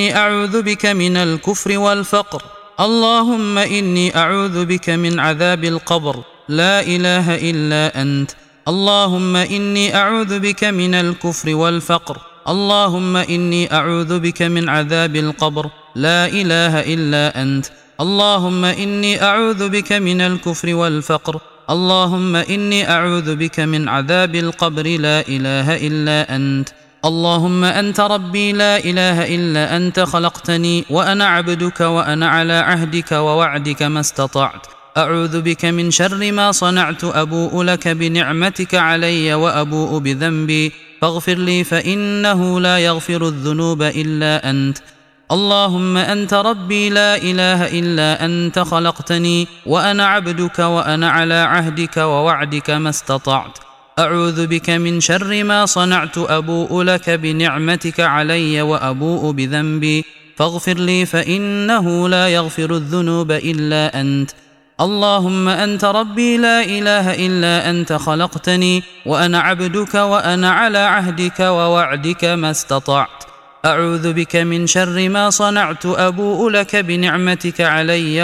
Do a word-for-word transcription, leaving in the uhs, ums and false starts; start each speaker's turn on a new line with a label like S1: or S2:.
S1: أعوذ بك من الكفر والفقر. اللهم إني أعوذ بك من عذاب القبر، لا إله إلا أنت. اللهم إني أعوذ بك من الكفر والفقر. اللهم إني أعوذ بك من عذاب القبر، لا إله إلا أنت. اللهم إني أعوذ بك من الكفر والفقر. اللهم إني أعوذ بك من عذاب القبر، لا إله إلا أنت. اللهم أنت ربي لا إله إلا أنت، خلقتني وأنا عبدك وأنا على عهدك ووعدك ما استطعت. أعوذ بك من شر ما صنعت، أبوء لك بنعمتك علي وأبوء بذنبي، فاغفر لي فإنه لا يغفر الذنوب إلا أنت. اللهم أنت ربي لا إله إلا أنت، خلقتني وأنا عبدك وأنا على عهدك ووعدك ما استطعت. أعوذ بك من شر ما صنعت، أبوء لك بنعمتك علي وأبوء بذنبي، فاغفر لي فإنه لا يغفر الذنوب إلا أنت. اللهم أنت ربي لا إله إلا أنت، خلقتني وأنا عبدك وأنا على عهدك ووعدك ما استطعت. أعوذ بك من شر ما صنعت، أبوء لك بنعمتك علي